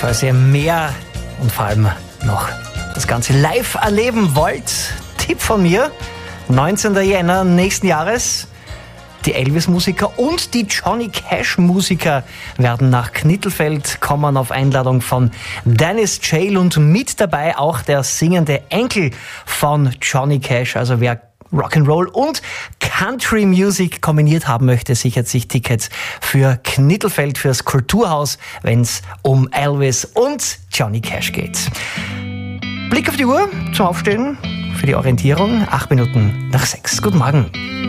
Falls ihr mehr und vor allem noch das Ganze live erleben wollt, Tipp von mir, 19. Jänner nächsten Jahres. Die Elvis-Musiker und die Johnny Cash-Musiker werden nach Knittelfeld kommen auf Einladung von Dennis Jail und mit dabei auch der singende Enkel von Johnny Cash. Also wer Rock'n'Roll und Country Music kombiniert haben möchte, sichert sich Tickets für Knittelfeld, fürs Kulturhaus, wenn es um Elvis und Johnny Cash geht. Blick auf die Uhr zum Aufstehen für die Orientierung, 8 Minuten nach 6. Guten Morgen.